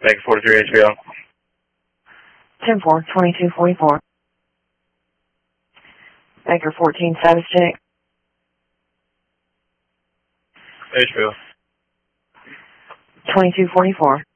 Baker 43 HBO. 10-4, 2244. Baker 14, status check. HBO. 2244.